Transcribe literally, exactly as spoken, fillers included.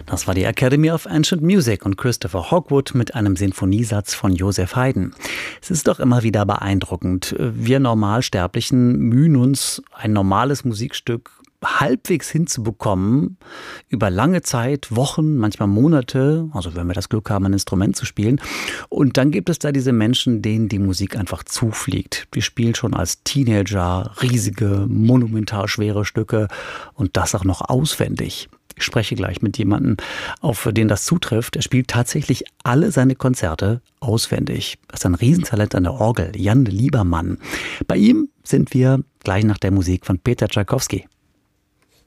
Das war die Academy of Ancient Music und Christopher Hogwood mit einem Sinfoniesatz von Joseph Haydn. Es ist doch immer wieder beeindruckend. Wir Normalsterblichen mühen uns, ein normales Musikstück halbwegs hinzubekommen, über lange Zeit, Wochen, manchmal Monate, also wenn wir das Glück haben, ein Instrument zu spielen. Und dann gibt es da diese Menschen, denen die Musik einfach zufliegt. Die spielen schon als Teenager riesige, monumental schwere Stücke und das auch noch auswendig. Ich spreche gleich mit jemandem, auf den das zutrifft. Er spielt tatsächlich alle seine Konzerte auswendig. Das ist ein Riesentalent an der Orgel, Jan Liebermann. Bei ihm sind wir gleich nach der Musik von Peter Tschaikowski.